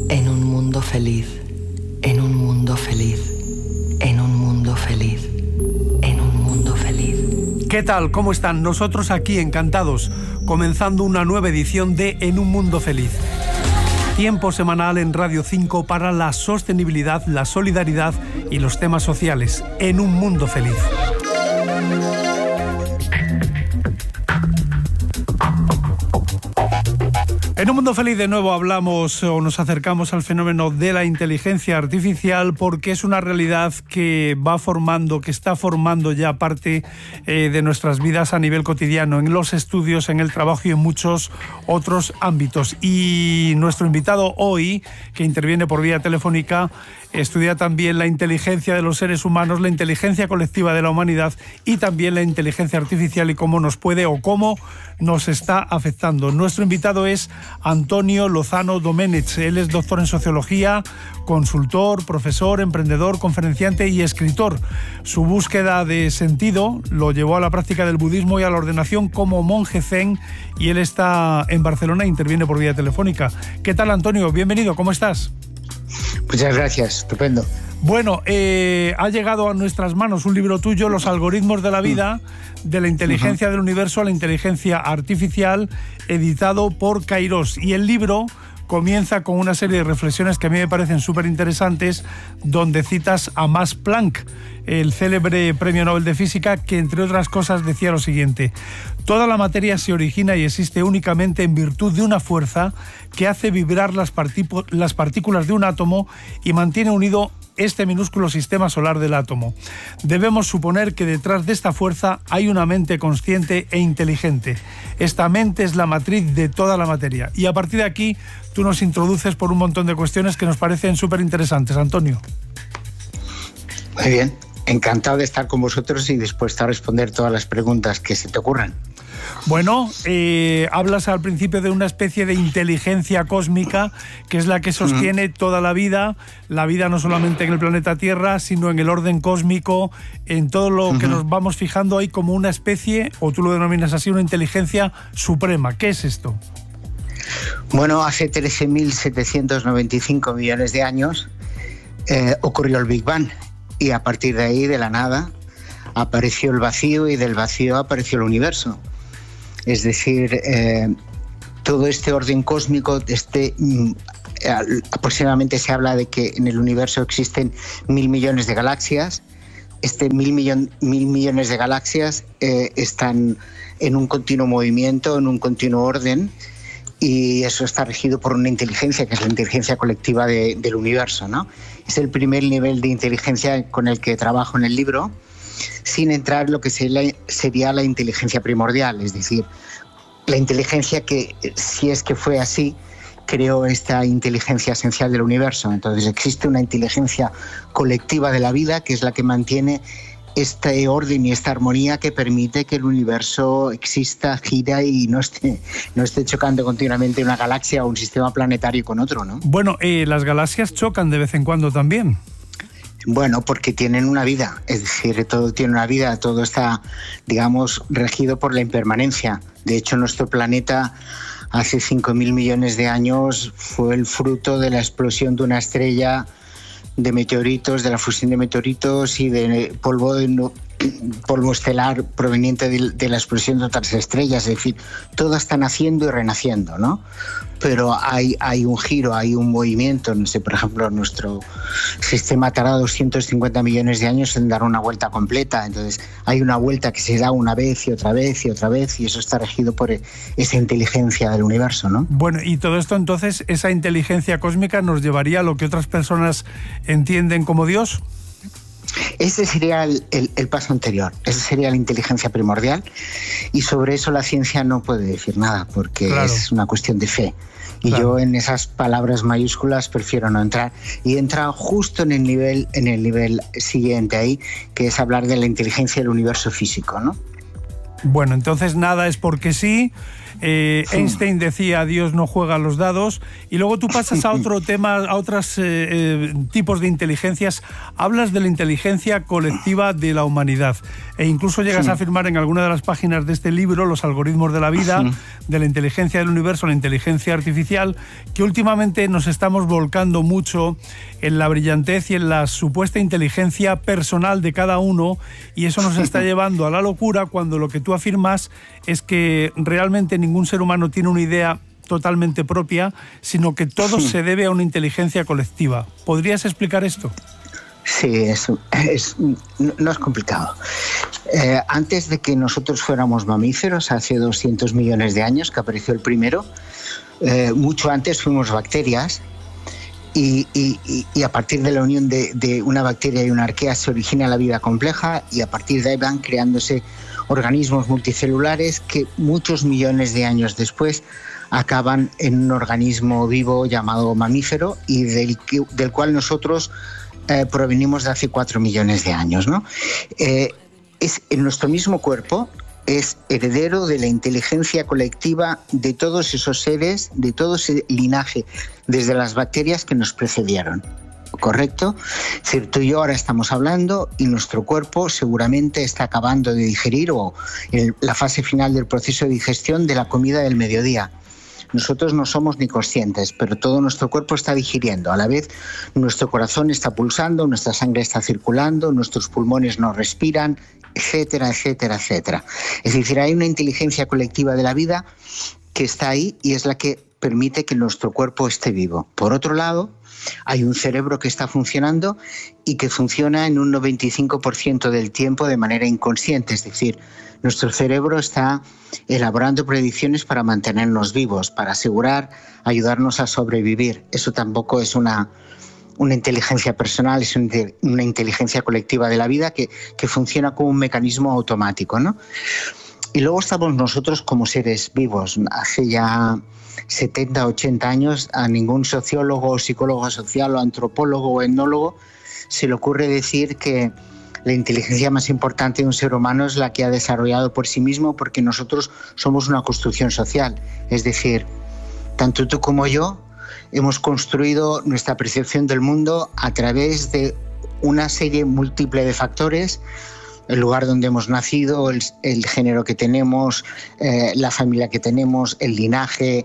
En un mundo feliz, en un mundo feliz, en un mundo feliz, en un mundo feliz. ¿Qué tal? ¿Cómo están? Nosotros aquí encantados, comenzando una nueva edición de En un mundo feliz. Tiempo semanal en Radio 5 para la sostenibilidad, la solidaridad y los temas sociales. En un mundo feliz. En un mundo feliz de nuevo hablamos o nos acercamos al fenómeno de la inteligencia artificial porque es una realidad que va formando, que está formando ya parte de nuestras vidas a nivel cotidiano, en los estudios, en el trabajo y en muchos otros ámbitos. Y nuestro invitado hoy, que interviene por vía telefónica, estudia también la inteligencia de los seres humanos, la inteligencia colectiva de la humanidad y también la inteligencia artificial y cómo nos puede o cómo nos está afectando. Nuestro invitado es Antonio Lozano Domenech. Él es doctor en sociología, consultor, profesor, emprendedor, conferenciante y escritor. Su búsqueda de sentido lo llevó a la práctica del budismo y a la ordenación como monje zen, y él está en Barcelona e interviene por vía telefónica. ¿Qué tal, Antonio? Bienvenido, ¿cómo estás? Muchas gracias, estupendo. Bueno, ha llegado a nuestras manos un libro tuyo, Los algoritmos de la vida, de la inteligencia del universo a la inteligencia artificial, editado por Kairos. Y el libro comienza con una serie de reflexiones que a mí me parecen súper interesantes, donde citas a Max Planck, el célebre premio Nobel de Física, que entre otras cosas decía lo siguiente: toda la materia se origina y existe únicamente en virtud de una fuerza que hace vibrar las partículas de un átomo y mantiene unido este minúsculo sistema solar del átomo. Debemos suponer que detrás de esta fuerza hay una mente consciente e inteligente. Esta mente es la matriz de toda la materia. Y a partir de aquí, tú nos introduces por un montón de cuestiones que nos parecen súper interesantes, Antonio. Muy bien, encantado de estar con vosotros y dispuesto a responder todas las preguntas que se te ocurran. Bueno, hablas al principio de una especie de inteligencia cósmica que es la que sostiene toda la vida no solamente en el planeta Tierra, sino en el orden cósmico, en todo lo que nos vamos fijando hay como una especie, o tú lo denominas así, una inteligencia suprema. ¿Qué es esto? Bueno, hace 13.795 millones de años ocurrió el Big Bang, y a partir de ahí, de la nada, apareció el vacío, y del vacío apareció el universo. Es decir, todo este orden cósmico, aproximadamente se habla de que en el universo existen 1.000 millones de galaxias. 1.000 millones de galaxias están en un continuo movimiento, en un continuo orden, y eso está regido por una inteligencia que es la inteligencia colectiva del universo, ¿no? Es el primer nivel de inteligencia con el que trabajo en el libro, sin entrar en lo que sería la inteligencia primordial, es decir, la inteligencia que, si es que fue así, creó esta inteligencia esencial del universo. Entonces existe una inteligencia colectiva de la vida que es la que mantiene este orden y esta armonía que permite que el universo exista, gira y no esté chocando continuamente una galaxia o un sistema planetario con otro, ¿no? Bueno, las galaxias chocan de vez en cuando también. Bueno, porque tienen una vida, es decir, todo tiene una vida, todo está, digamos, regido por la impermanencia. De hecho, nuestro planeta hace 5.000 millones de años fue el fruto de la explosión de una estrella, de meteoritos, de la fusión de meteoritos y de polvo estelar proveniente de la explosión de otras estrellas. Es decir, todo está naciendo y renaciendo, ¿no? Pero hay un giro, hay un movimiento. No sé, por ejemplo, nuestro sistema tarda 250 millones de años en dar una vuelta completa. Entonces, hay una vuelta que se da una vez y otra vez y otra vez, y eso está regido por esa inteligencia del universo, ¿no? Bueno, y todo esto, entonces, esa inteligencia cósmica nos llevaría a lo que otras personas entienden como Dios. Ese sería el paso anterior, esa sería la inteligencia primordial, y sobre eso la ciencia no puede decir nada porque es una cuestión de fe. Y yo en esas palabras mayúsculas prefiero no entrar, y entra justo en el nivel siguiente ahí, que es hablar de la inteligencia del universo físico, ¿no? Bueno, entonces nada es porque sí. Einstein decía Dios no juega a los dados, y luego tú pasas a otro tema, a otros tipos de inteligencias. Hablas de la inteligencia colectiva de la humanidad e incluso llegas a afirmar en alguna de las páginas de este libro, Los algoritmos de la vida, de la inteligencia del universo, la inteligencia artificial, que últimamente nos estamos volcando mucho en la brillantez y en la supuesta inteligencia personal de cada uno, y eso nos está llevando a la locura, cuando lo que tú afirmas es que realmente ningún ser humano tiene una idea totalmente propia, sino que todo se debe a una inteligencia colectiva. ¿Podrías explicar esto? Sí, no es complicado. Antes de que nosotros fuéramos mamíferos, hace 200 millones de años que apareció el primero, mucho antes fuimos bacterias, y a partir de la unión de una bacteria y una arquea se origina la vida compleja, y a partir de ahí van creándose organismos multicelulares que muchos millones de años después acaban en un organismo vivo llamado mamífero, y del cual nosotros provenimos de hace 4 millones de años, ¿no? En nuestro mismo cuerpo es heredero de la inteligencia colectiva de todos esos seres, de todo ese linaje, desde las bacterias que nos precedieron. ¿Correcto? Es decir, tú y yo ahora estamos hablando y nuestro cuerpo seguramente está acabando de digerir, o en la fase final del proceso de digestión de la comida del mediodía. Nosotros no somos ni conscientes, pero todo nuestro cuerpo está digiriendo. A la vez, nuestro corazón está pulsando, nuestra sangre está circulando, nuestros pulmones no respiran, etcétera, etcétera, etcétera. Es decir, hay una inteligencia colectiva de la vida que está ahí y es la que permite que nuestro cuerpo esté vivo. Por otro lado, hay un cerebro que está funcionando y que funciona en un 95% del tiempo de manera inconsciente. Es decir, nuestro cerebro está elaborando predicciones para mantenernos vivos, para ayudarnos a sobrevivir. Eso tampoco es una inteligencia personal, es una inteligencia colectiva de la vida que funciona como un mecanismo automático, ¿no? Y luego estamos nosotros como seres vivos. Hace ya 70, 80 años a ningún sociólogo o psicólogo social o antropólogo o etnólogo se le ocurre decir que la inteligencia más importante de un ser humano es la que ha desarrollado por sí mismo, porque nosotros somos una construcción social. Es decir, tanto tú como yo hemos construido nuestra percepción del mundo a través de una serie múltiple de factores: el lugar donde hemos nacido, el género que tenemos, la familia que tenemos, el linaje,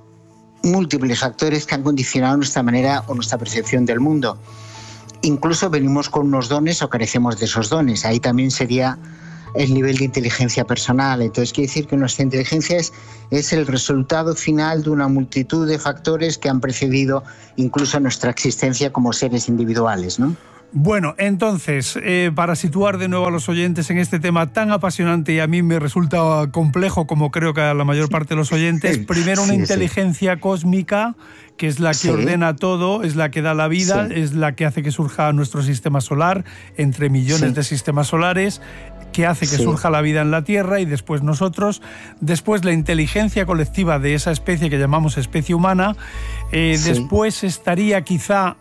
múltiples factores que han condicionado nuestra manera o nuestra percepción del mundo. Incluso venimos con unos dones o carecemos de esos dones. Ahí también sería el nivel de inteligencia personal. Entonces quiere decir que nuestra inteligencia es el resultado final de una multitud de factores que han precedido incluso nuestra existencia como seres individuales, ¿no? Bueno, entonces, para situar de nuevo a los oyentes en este tema tan apasionante y a mí me resulta complejo, como creo que a la mayor parte de los oyentes, primero una inteligencia cósmica, que es la que ordena todo, es la que da la vida, es la que hace que surja nuestro sistema solar, entre millones de sistemas solares, que hace que surja la vida en la Tierra, y después nosotros, después la inteligencia colectiva de esa especie que llamamos especie humana, después estaría quizá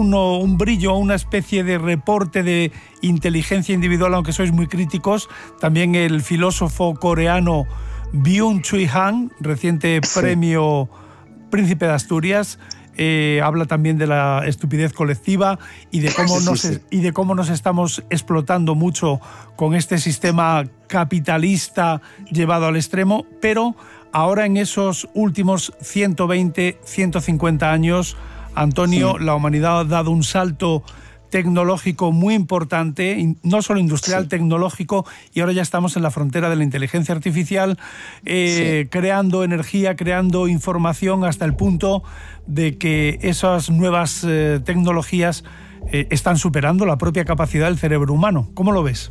un brillo, una especie de reporte de inteligencia individual, aunque sois muy críticos. También el filósofo coreano Byung-Chul Han, reciente premio Príncipe de Asturias, habla también de la estupidez colectiva y de cómo nos estamos explotando mucho con este sistema capitalista llevado al extremo. Pero ahora, en esos últimos 120, 150 años, Antonio, la humanidad ha dado un salto tecnológico muy importante, no solo industrial, tecnológico, y ahora ya estamos en la frontera de la inteligencia artificial, creando energía, creando información, hasta el punto de que esas nuevas tecnologías están superando la propia capacidad del cerebro humano. ¿Cómo lo ves?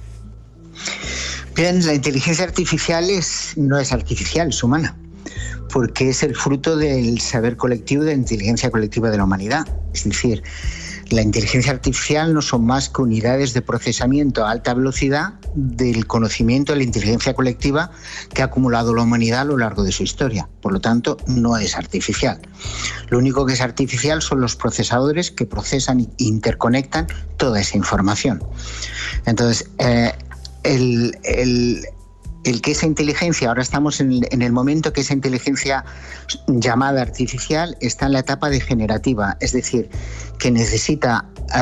Bien, la inteligencia artificial no es artificial, es humana, porque es el fruto del saber colectivo, de la inteligencia colectiva de la humanidad. Es decir, la inteligencia artificial no son más que unidades de procesamiento a alta velocidad del conocimiento de la inteligencia colectiva que ha acumulado la humanidad a lo largo de su historia. Por lo tanto, no es artificial. Lo único que es artificial son los procesadores que procesan e interconectan toda esa información. Entonces, el que esa inteligencia, ahora estamos en el momento que esa inteligencia llamada artificial está en la etapa degenerativa, es decir, que necesita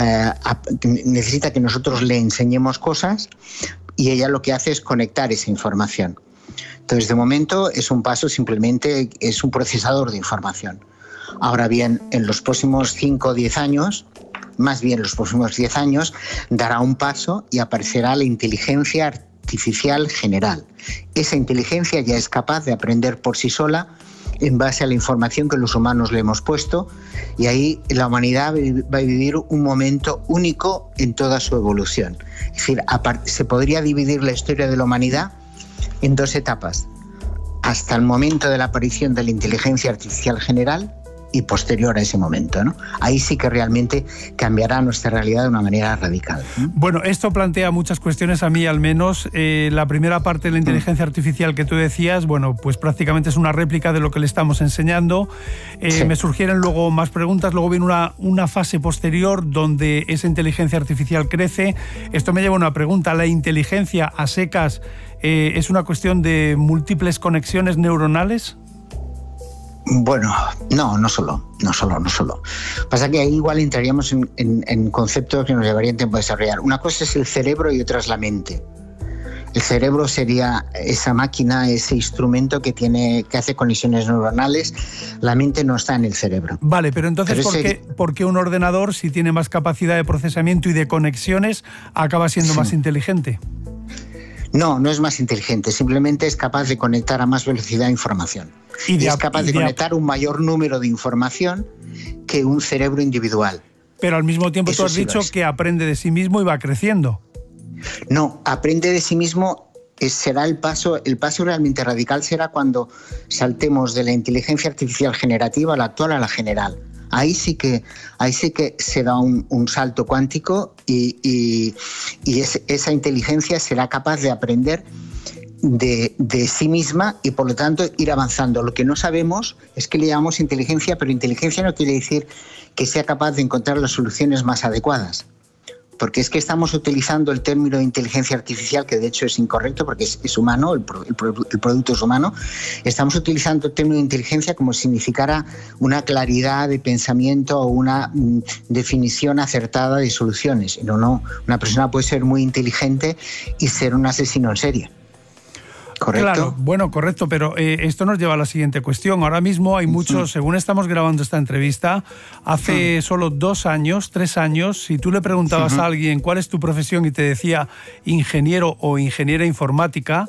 que nosotros le enseñemos cosas y ella lo que hace es conectar esa información. Entonces, de momento es un paso, simplemente es un procesador de información. Ahora bien, en los próximos 5 o 10 años, más bien los próximos 10 años, dará un paso y aparecerá la inteligencia artificial general. Esa inteligencia ya es capaz de aprender por sí sola en base a la información que los humanos le hemos puesto, y ahí la humanidad va a vivir un momento único en toda su evolución. Es decir, se podría dividir la historia de la humanidad en 2 etapas, hasta el momento de la aparición de la inteligencia artificial general y posterior a ese momento, ¿no? Ahí sí que realmente cambiará nuestra realidad de una manera radical, ¿no? Bueno, esto plantea muchas cuestiones, a mí al menos. La primera parte de la inteligencia artificial que tú decías, bueno, pues prácticamente es una réplica de lo que le estamos enseñando. Sí. Me surgieron luego más preguntas, luego viene una fase posterior donde esa inteligencia artificial crece. Esto me lleva a una pregunta: ¿la inteligencia a secas es una cuestión de múltiples conexiones neuronales? Bueno, no solo. Pasa que ahí igual entraríamos en conceptos que nos llevarían tiempo a desarrollar. Una cosa es el cerebro y otra es la mente. El cerebro sería esa máquina, ese instrumento que hace conexiones neuronales. La mente no está en el cerebro. Vale, pero entonces, ¿por qué un ordenador, si tiene más capacidad de procesamiento y de conexiones, acaba siendo más inteligente? No es más inteligente, simplemente es capaz de conectar a más velocidad información. Y es capaz de conectar un mayor número de información que un cerebro individual. Pero al mismo tiempo tú has dicho que aprende de sí mismo y va creciendo. No, aprende de sí mismo será el paso realmente radical será cuando saltemos de la inteligencia artificial generativa, la actual, a la general. Ahí sí que se da un salto cuántico y esa inteligencia será capaz de aprender de sí misma y por lo tanto ir avanzando. Lo que no sabemos es que le llamamos inteligencia, pero inteligencia no quiere decir que sea capaz de encontrar las soluciones más adecuadas. Porque es que estamos utilizando el término de inteligencia artificial, que de hecho es incorrecto porque es humano, el producto es humano. Estamos utilizando el término de inteligencia como si significara una claridad de pensamiento o una definición acertada de soluciones. No, una persona puede ser muy inteligente y ser un asesino en serie. ¿Correcto? Claro, bueno, correcto, pero esto nos lleva a la siguiente cuestión. Ahora mismo hay muchos, según estamos grabando esta entrevista, hace solo 2 años, 3 años, si tú le preguntabas a alguien cuál es tu profesión y te decía ingeniero o ingeniera informática,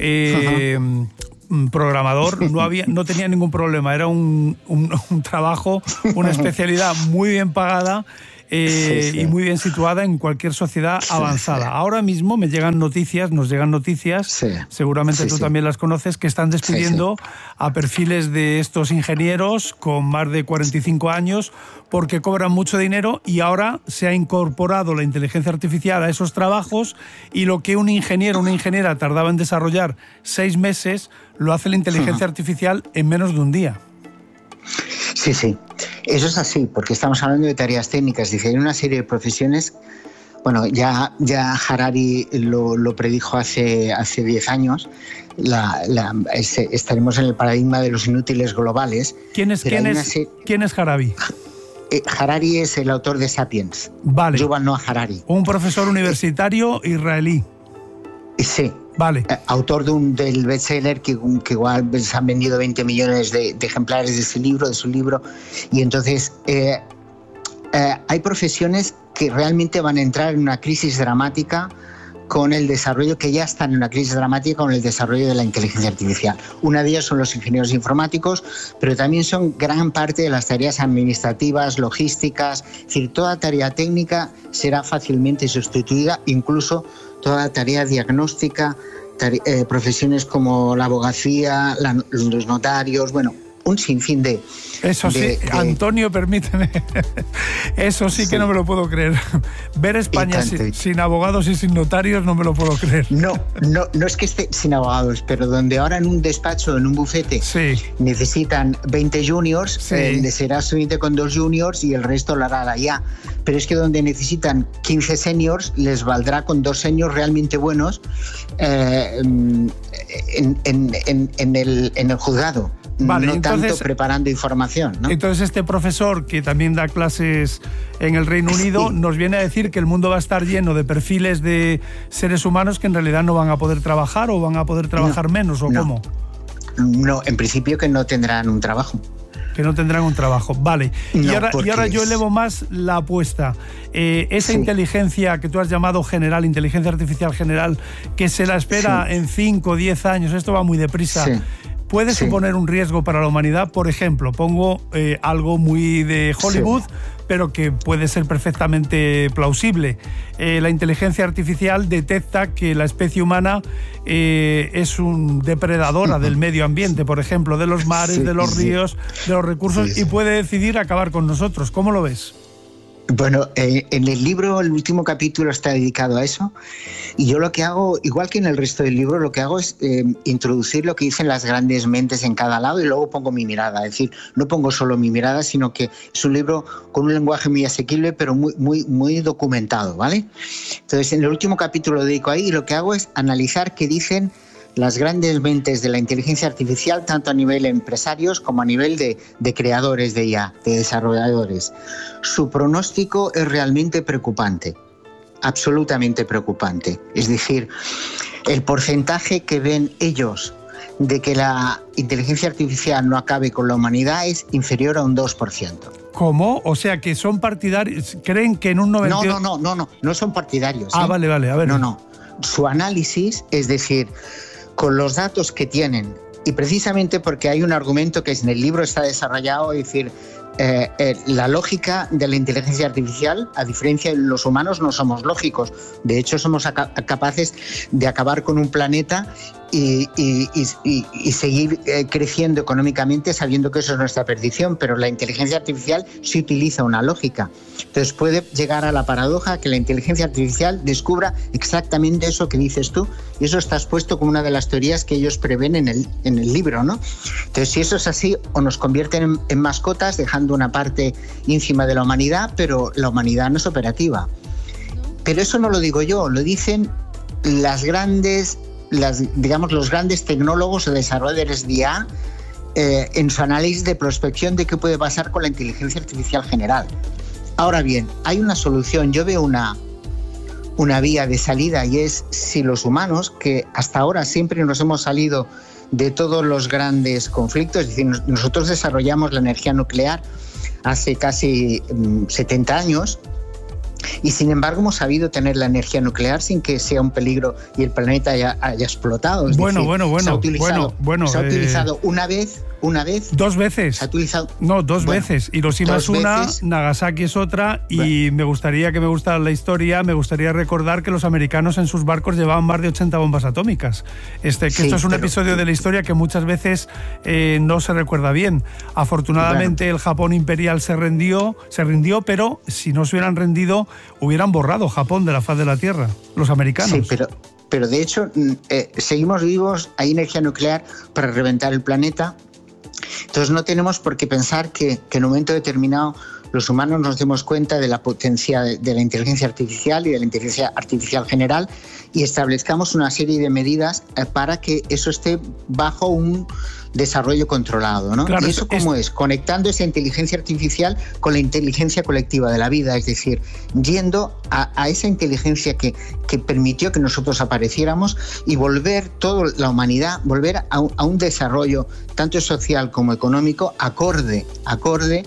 programador, no tenía ningún problema. Era un trabajo, una especialidad muy bien pagada. Y muy bien situada en cualquier sociedad avanzada. Ahora mismo nos llegan noticias, seguramente tú también las conoces, que están despidiendo a perfiles de estos ingenieros con más de 45 años porque cobran mucho dinero, y ahora se ha incorporado la inteligencia artificial a esos trabajos, y lo que un ingeniero o una ingeniera tardaba en desarrollar 6 meses, lo hace la inteligencia artificial en menos de un día. Sí, eso es así, porque estamos hablando de tareas técnicas. Dice, hay una serie de profesiones, bueno, ya Harari lo predijo hace 10 años, estaremos en el paradigma de los inútiles globales. ¿Quién es Harari? Harari es el autor de Sapiens. Vale. Yuval Noah Harari. Un profesor universitario israelí. Sí. Vale. Autor del bestseller que igual se han vendido 20 millones de ejemplares de su libro. Y entonces hay profesiones que realmente van a entrar en una crisis dramática con el desarrollo, que ya están en una crisis dramática con el desarrollo de la inteligencia artificial. Una de ellas son los ingenieros informáticos, pero también son gran parte de las tareas administrativas, logísticas. Es decir, toda tarea técnica será fácilmente sustituida, incluso toda tarea diagnóstica, profesiones como la abogacía, los notarios, bueno, un sinfín de... Eso sí, Antonio, permíteme. Eso sí que no me lo puedo creer. Ver España sin abogados y sin notarios no me lo puedo creer. No es que esté sin abogados, pero donde ahora en un despacho, en un bufete, necesitan 20 juniors, les será suficiente con 2 juniors y el resto lo hará la IA. Pero es que donde necesitan 15 seniors, les valdrá con 2 seniors realmente buenos en el juzgado. Vale, no entonces, tanto preparando información, ¿no? Entonces este profesor que también da clases en el Reino Unido nos viene a decir que el mundo va a estar lleno de perfiles de seres humanos que en realidad no van a poder trabajar o van a poder trabajar menos, ¿o cómo? No, en principio que no tendrán un trabajo. Que no tendrán un trabajo, vale. Y ahora yo elevo más la apuesta. Esa inteligencia que tú has llamado general, inteligencia artificial general, que se la espera en 5 o 10 años, esto va muy deprisa. ¿Puede suponer un riesgo para la humanidad? Por ejemplo, pongo algo muy de Hollywood, pero que puede ser perfectamente plausible. La inteligencia artificial detecta que la especie humana es un depredadora del medio ambiente, por ejemplo, de los mares, de los ríos, de los recursos, y puede decidir acabar con nosotros. ¿Cómo lo ves? Bueno, en el libro, el último capítulo está dedicado a eso, y yo lo que hago, igual que en el resto del libro, lo que hago es introducir lo que dicen las grandes mentes en cada lado y luego pongo mi mirada. Es decir, no pongo solo mi mirada, sino que es un libro con un lenguaje muy asequible, pero muy documentado, ¿vale? Entonces, en el último capítulo lo dedico ahí y lo que hago es analizar qué dicen las grandes mentes de la inteligencia artificial, tanto a nivel de empresarios como a nivel de creadores de IA, de desarrolladores. Su pronóstico es realmente preocupante, absolutamente preocupante. Es decir, el porcentaje que ven ellos de que la inteligencia artificial no acabe con la humanidad es inferior a un 2%. ¿Cómo? O sea, que son partidarios, creen que en un 98%... No son partidarios. Vale, a ver. No. Su análisis, es decir, con los datos que tienen, y precisamente porque hay un argumento que en el libro está desarrollado, es decir, la lógica de la inteligencia artificial, a diferencia de los humanos, no somos lógicos. De hecho, somos capaces de acabar con un planeta y seguir creciendo económicamente sabiendo que eso es nuestra perdición, pero la inteligencia artificial sí utiliza una lógica. Entonces puede llegar a la paradoja que la inteligencia artificial descubra exactamente eso que dices tú, y eso está expuesto como una de las teorías que ellos prevén en el libro, ¿no? Entonces, si eso es así, o nos convierten en mascotas, dejando una parte ínfima de la humanidad, pero la humanidad no es operativa. Pero eso no lo digo yo, lo dicen los grandes tecnólogos o desarrolladores de IA en su análisis de prospección de qué puede pasar con la inteligencia artificial general. Ahora bien, hay una solución, yo veo una vía de salida, y es si los humanos, que hasta ahora siempre nos hemos salido de todos los grandes conflictos, es decir, nosotros desarrollamos la energía nuclear hace casi 70 años, y sin embargo hemos sabido tener la energía nuclear sin que sea un peligro y el planeta haya explotado. Se ha utilizado una vez. Dos veces. Se ha utilizado. No, dos veces. Hiroshima es una, Nagasaki es otra, y me gustaría que me gustara la historia, me gustaría recordar que los americanos en sus barcos llevaban más de 80 bombas atómicas. Esto es un episodio de la historia que muchas veces no se recuerda bien. Afortunadamente el Japón imperial se rindió, pero si no se hubieran rendido, hubieran borrado Japón de la faz de la Tierra, los americanos. Sí, pero de hecho seguimos vivos, hay energía nuclear para reventar el planeta. Entonces no tenemos por qué pensar que en un momento determinado los humanos nos demos cuenta de la potencia de la inteligencia artificial y de la inteligencia artificial general y establezcamos una serie de medidas para que eso esté bajo un desarrollo controlado, ¿no? Claro, ¿y eso cómo es? Conectando esa inteligencia artificial con la inteligencia colectiva de la vida, es decir, yendo a esa inteligencia que permitió que nosotros apareciéramos y volver toda la humanidad, volver a un desarrollo tanto social como económico acorde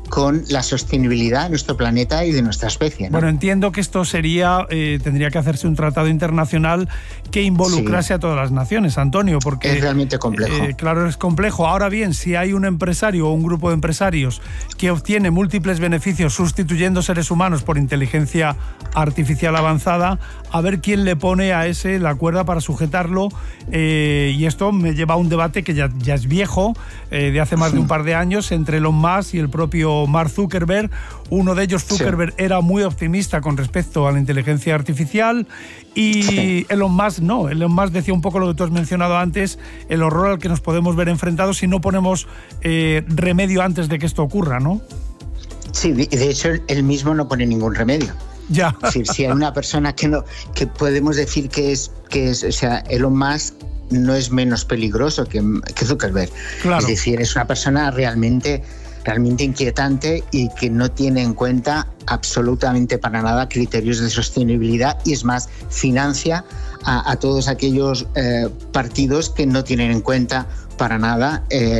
con la sostenibilidad de nuestro planeta y de nuestra especie, ¿no? Bueno, entiendo que esto sería, tendría que hacerse un tratado internacional que involucrase a todas las naciones, Antonio, porque es realmente complejo. Claro, es complejo. Ahora bien, si hay un empresario o un grupo de empresarios que obtiene múltiples beneficios sustituyendo seres humanos por inteligencia artificial avanzada, a ver quién le pone a ese la cuerda para sujetarlo, y esto me lleva a un debate que ya es viejo, de hace más de un par de años, entre Elon Musk y el propio Mark Zuckerberg. Uno de ellos, Zuckerberg, era muy optimista con respecto a la inteligencia artificial y Elon Musk no. Elon Musk decía un poco lo que tú has mencionado antes, el horror al que nos podemos ver enfrentados si no ponemos remedio antes de que esto ocurra, ¿no? Sí, de hecho él mismo no pone ningún remedio. Ya. Es decir, si hay una persona que podemos decir que es, o sea, Elon Musk no es menos peligroso que Zuckerberg. Claro. Es decir, es una persona realmente inquietante y que no tiene en cuenta absolutamente para nada criterios de sostenibilidad, y es más, financia a todos aquellos partidos que no tienen en cuenta para nada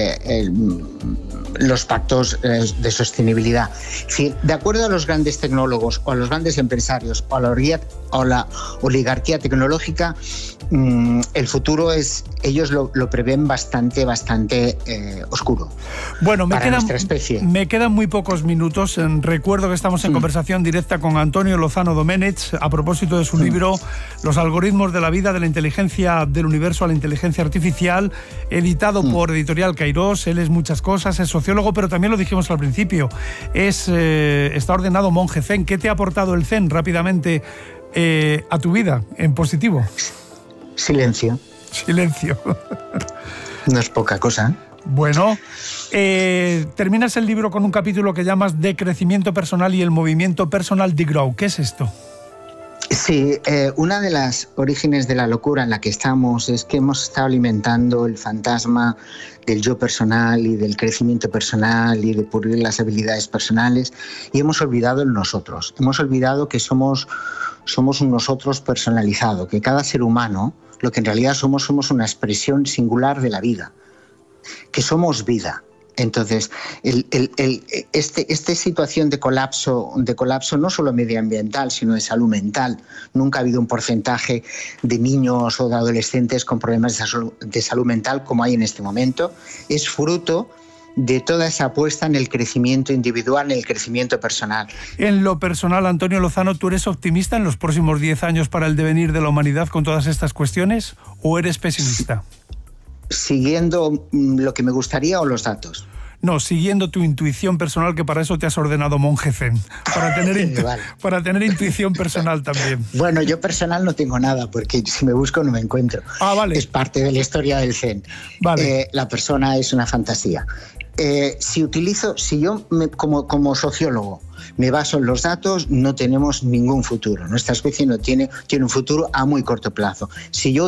los pactos de sostenibilidad. Es decir, de acuerdo a los grandes tecnólogos o a los grandes empresarios o a la oligarquía tecnológica, el futuro ellos lo prevén bastante oscuro. Bueno, para nuestra especie. Me quedan muy pocos minutos. Recuerdo que estamos en conversación directa con Antonio Lozano Domenech a propósito de su libro Los algoritmos de la vida, de la inteligencia del universo a la inteligencia artificial, editado por Editorial Cairós. Él es muchas cosas, es sociólogo, pero también lo dijimos al principio, está ordenado monje zen. ¿Qué te ha aportado el zen rápidamente a tu vida, en positivo? Silencio. No es poca cosa, ¿eh? Bueno, terminas el libro con un capítulo que llamas de crecimiento personal y el movimiento personal de Grow. ¿Qué es esto? Sí, una de las orígenes de la locura en la que estamos es que hemos estado alimentando el fantasma del yo personal y del crecimiento personal y de pulir las habilidades personales, y hemos olvidado el nosotros. Hemos olvidado que somos un nosotros personalizado, que cada ser humano, lo que en realidad somos una expresión singular de la vida, que somos vida. Entonces, esta situación de colapso no solo medioambiental, sino de salud mental. Nunca ha habido un porcentaje de niños o de adolescentes con problemas de salud mental como hay en este momento. Es fruto de toda esa apuesta en el crecimiento individual, en el crecimiento personal. En lo personal, Antonio Lozano, ¿tú eres optimista en los próximos 10 años para el devenir de la humanidad con todas estas cuestiones, o eres pesimista? ¿Siguiendo lo que me gustaría o los datos? No, siguiendo tu intuición personal, que para eso te has ordenado monje zen, para tener intuición personal también. Bueno, yo personal no tengo nada, porque si me busco no me encuentro. Ah, vale. Es parte de la historia del zen. Vale. La persona es una fantasía. Si yo como sociólogo me baso en los datos, no tenemos ningún futuro. Nuestra especie no tiene un futuro a muy corto plazo. Si yo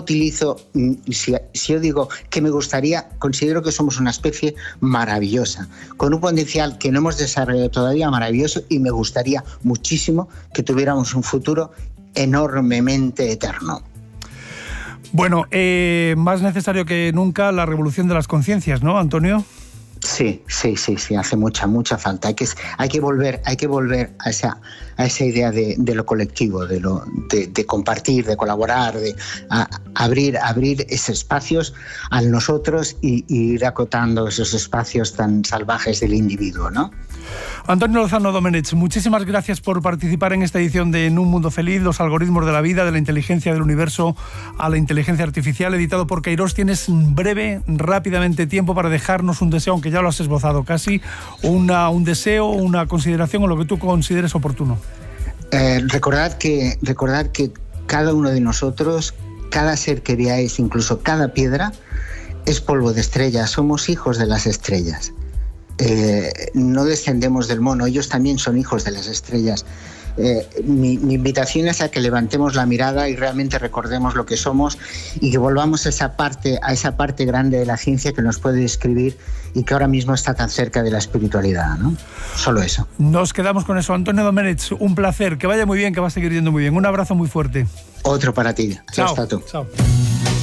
digo que me gustaría, considero que somos una especie maravillosa, con un potencial que no hemos desarrollado todavía, maravilloso, y me gustaría muchísimo que tuviéramos un futuro enormemente eterno. Bueno, más necesario que nunca la revolución de las conciencias, ¿no, Antonio? Sí, hace mucha falta. Hay que volver a esa idea de lo colectivo, de compartir, de colaborar, de abrir esos espacios al nosotros y ir acotando esos espacios tan salvajes del individuo, ¿no? Antonio Lozano Domenech, muchísimas gracias por participar en esta edición de En un mundo feliz, los algoritmos de la vida, de la inteligencia del universo a la inteligencia artificial, editado por Cairós. Tienes rápidamente tiempo para dejarnos un deseo, aunque ya lo has esbozado casi, un deseo, una consideración o lo que tú consideres oportuno. Recordad que cada uno de nosotros, cada ser que veáis, incluso cada piedra, es polvo de estrellas. Somos hijos de las estrellas. No descendemos del mono, ellos también son hijos de las estrellas. Mi invitación es a que levantemos la mirada y realmente recordemos lo que somos, y que volvamos a esa parte grande de la ciencia que nos puede describir y que ahora mismo está tan cerca de la espiritualidad, ¿no? Solo eso. Nos quedamos con eso. Antonio Domenech, un placer, que vaya muy bien, que va a seguir yendo muy bien. Un abrazo muy fuerte. Otro para ti. Chao. Hasta tú. Chao.